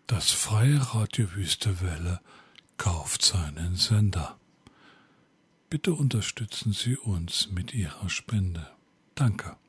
Das Freie Radio Wüstewelle kauft seinen Sender. Bitte unterstützen Sie uns mit Ihrer Spende. Danke.